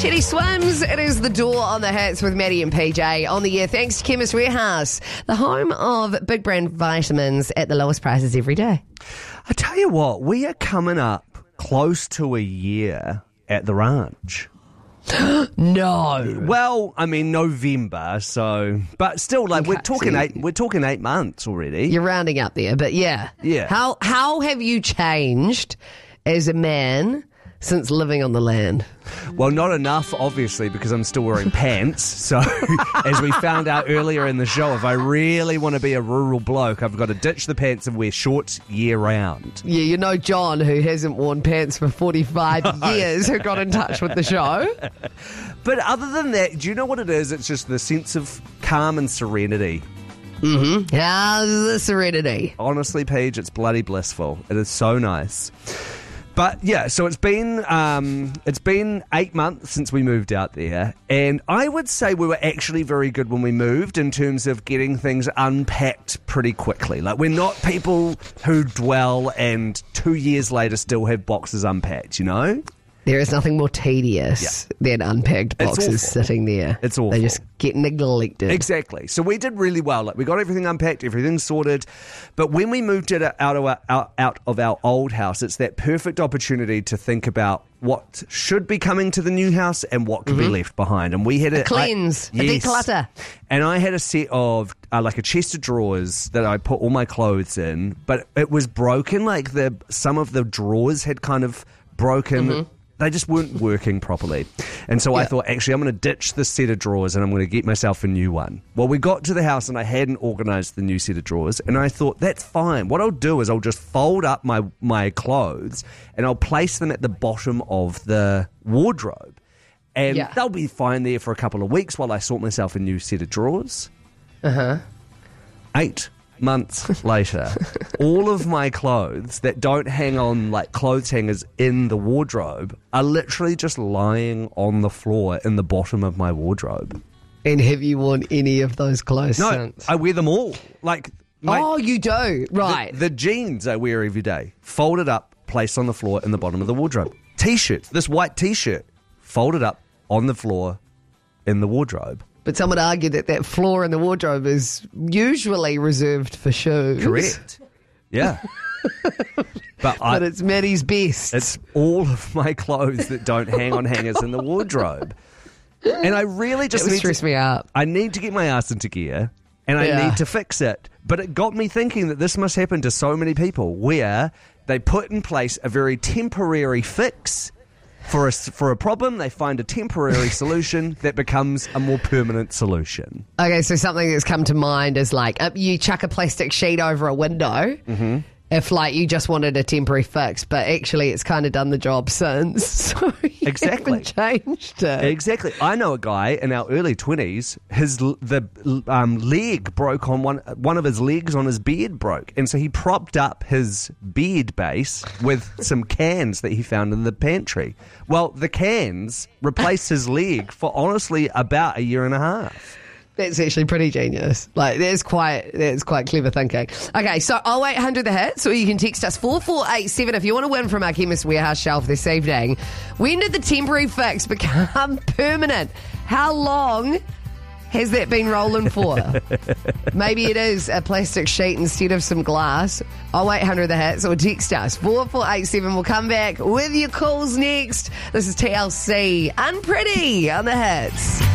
Teddy Swims, it is the door on the hits with Maddie and PJ on the air. Thanks to Chemist Warehouse, the home of big brand vitamins at the lowest prices every day. I tell you what, we are coming up close to a year at the ranch. No. Well, I mean November, but still, like we're talking 8 months already. You're rounding up there, but yeah. Yeah. How have you changed as a man since living on the land? Well, not enough, obviously, because I'm still wearing pants. So, as we found out earlier in the show, if I really want to be a rural bloke, I've got to ditch the pants and wear shorts year round. Yeah, you know John, who hasn't worn pants for 45 years, who got in touch with the show. But other than that, do you know what it is? It's just the sense of calm and serenity. Mm-hmm. How's the serenity? Honestly, Paige, it's bloody blissful. It is so nice. But yeah, so it's been 8 months since we moved out there, and I would say we were actually very good when we moved in terms of getting things unpacked pretty quickly. Like, we're not people who dwell and 2 years later still have boxes unpacked, you know? There is nothing more tedious than unpacked boxes sitting there. It's awful. They just get neglected. Exactly. So we did really well. Like, we got everything unpacked, everything sorted. But when we moved it out of our old house, it's that perfect opportunity to think about what should be coming to the new house and what could be left behind. And we had a cleanse, a declutter. And I had a set of like a chest of drawers that I put all my clothes in, but it was broken. Like, some of the drawers had kind of broken. They just weren't working properly. And so I thought, actually, I'm going to ditch this set of drawers and I'm going to get myself a new one. Well, we got to the house and I hadn't organised the new set of drawers. And I thought, that's fine. What I'll do is I'll just fold up my clothes and I'll place them at the bottom of the wardrobe. And they'll be fine there for a couple of weeks while I sort myself a new set of drawers. 8 months later, all of my clothes that don't hang on like clothes hangers in the wardrobe are literally just lying on the floor in the bottom of my wardrobe. And have you worn any of those clothes since? I wear them all. Like, you do? Right. The jeans I wear every day, folded up, placed on the floor in the bottom of the wardrobe. T-shirts, this white T-shirt, folded up on the floor in the wardrobe. But some would argue that floor in the wardrobe is usually reserved for shoes. Correct. Yeah. But it's Maddie's best. It's all of my clothes that don't hang on hangers in the wardrobe. And I really just stress me out. I need to get my ass into gear and I need to fix it. But it got me thinking that this must happen to so many people where they put in place a very temporary fix. For a problem, they find a temporary solution that becomes a more permanent solution. Okay, so something that's come to mind is like you chuck a plastic sheet over a window if like you just wanted a temporary fix, but actually it's kind of done the job since. So you haven't changed it. Exactly. I know a guy in our early 20s, the leg broke on one of his legs on his beard broke. And so he propped up his beard base with some cans that he found in the pantry. Well, the cans replaced his leg for honestly about a year and a half. That's actually pretty genius. Like, that's quite clever thinking. Okay, so 0800 the hits, or you can text us 4487 if you want to win from our Chemist Warehouse shelf this evening. When did the temporary fix become permanent? How long has that been rolling for? Maybe it is a plastic sheet instead of some glass. 0800 the hits, or text us 4487. We'll come back with your calls next. This is TLC, Unpretty on the hits.